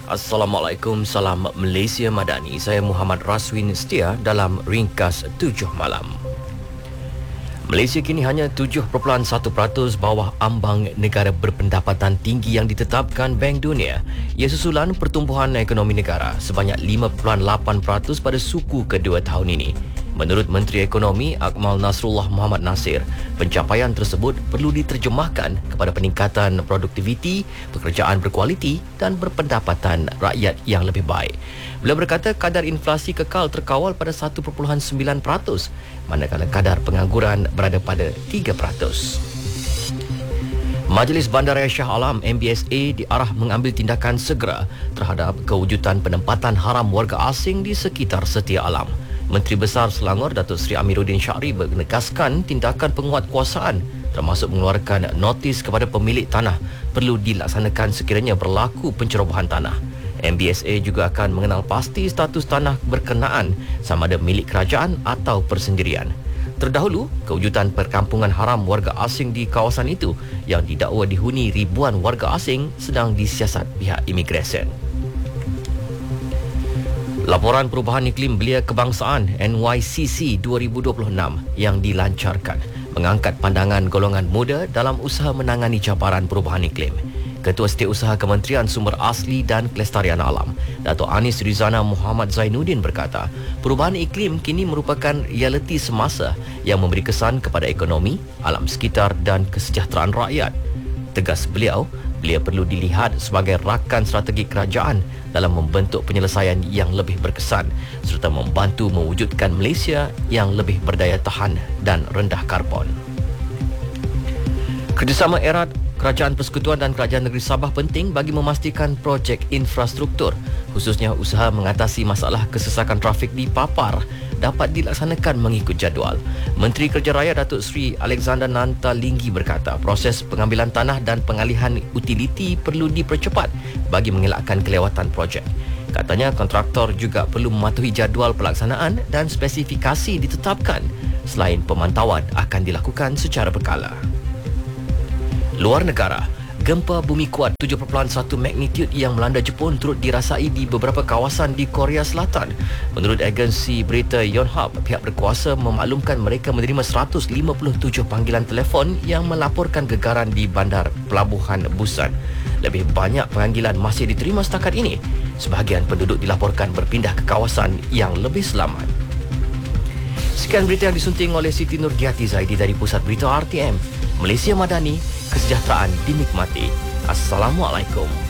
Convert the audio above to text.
Assalamualaikum, salam Malaysia Madani. Saya Muhammad Raswin Setia dalam Ringkas 7 Malam. Malaysia kini hanya 7.1% bawah ambang negara berpendapatan tinggi yang ditetapkan Bank Dunia. Ia susulan pertumbuhan ekonomi negara sebanyak 5.8% pada suku kedua tahun ini. Menurut Menteri Ekonomi Akmal Nasrullah Muhammad Nasir, pencapaian tersebut perlu diterjemahkan kepada peningkatan produktiviti, pekerjaan berkualiti dan berpendapatan rakyat yang lebih baik. Beliau berkata kadar inflasi kekal terkawal pada 1.9%, manakala kadar pengangguran berada pada 3%. Majlis Bandaraya Shah Alam MBSA diarah mengambil tindakan segera terhadap kewujudan penempatan haram warga asing di sekitar Setia Alam. Menteri Besar Selangor Datuk Seri Amiruddin Syahri menegaskan tindakan penguatkuasaan termasuk mengeluarkan notis kepada pemilik tanah perlu dilaksanakan sekiranya berlaku pencerobohan tanah. MBSA juga akan mengenal pasti status tanah berkenaan sama ada milik kerajaan atau persendirian. Terdahulu, kewujudan perkampungan haram warga asing di kawasan itu yang didakwa dihuni ribuan warga asing sedang disiasat pihak imigresen. Laporan Perubahan Iklim Belia Kebangsaan NYCC 2026 yang dilancarkan mengangkat pandangan golongan muda dalam usaha menangani cabaran perubahan iklim. Ketua Setiausaha Kementerian Sumber Asli dan Kelestarian Alam, Dato' Anis Rizana Muhammad Zainuddin berkata, perubahan iklim kini merupakan realiti semasa yang memberi kesan kepada ekonomi, alam sekitar dan kesejahteraan rakyat. Tegas beliau perlu dilihat sebagai rakan strategi kerajaan dalam membentuk penyelesaian yang lebih berkesan serta membantu mewujudkan Malaysia yang lebih berdaya tahan dan rendah karbon. Kerjasama erat Kerajaan Persekutuan dan Kerajaan Negeri Sabah penting bagi memastikan projek infrastruktur, khususnya usaha mengatasi masalah kesesakan trafik di Papar, dapat dilaksanakan mengikut jadual. Menteri Kerja Raya Datuk Seri Alexander Nanta Linggi berkata proses pengambilan tanah dan pengalihan utiliti perlu dipercepat bagi mengelakkan kelewatan projek. Katanya kontraktor juga perlu mematuhi jadual pelaksanaan dan spesifikasi ditetapkan. Selain pemantauan akan dilakukan secara berkala. Luar negara, gempa bumi kuat 7.1 magnitude yang melanda Jepun turut dirasai di beberapa kawasan di Korea Selatan. Menurut agensi berita Yonhap, pihak berkuasa memaklumkan mereka menerima 157 panggilan telefon yang melaporkan gegaran di bandar pelabuhan Busan. Lebih banyak panggilan masih diterima setakat ini. Sebahagian penduduk dilaporkan berpindah ke kawasan yang lebih selamat. Sekian berita yang disunting oleh Siti Nurgiati Zaidi dari Pusat Berita RTM. Malaysia Madani, kesejahteraan dinikmati. Assalamualaikum.